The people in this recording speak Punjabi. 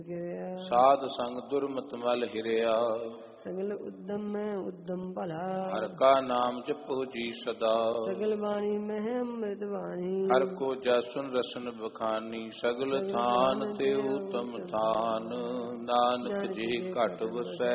ਸਾਧ ਸੰਗ ਦੁਰਮਤ ਮਲ ਹਿਰਿਆ। ਸਗਲ ਉਦਮ ਮੈਂ ਉਦਮ ਭਲਾ। ਹਰ ਕਾ ਨਾਮ ਜਪੋ ਜੀ ਸਦਾ। ਸਗਲ ਬਾਣੀ ਮਹਿ ਅੰਮ੍ਰਿਤ ਬਾਣੀ। ਹਰ ਕੋ ਜਸੁਨ ਰਸਨ ਬਖਾਨੀ। ਸਗਲ ਥਾਨ ਤੇ ਉਤਮ ਥਾਨ। ਨਾਨਕ ਜੀ ਘਟ ਵਸੈ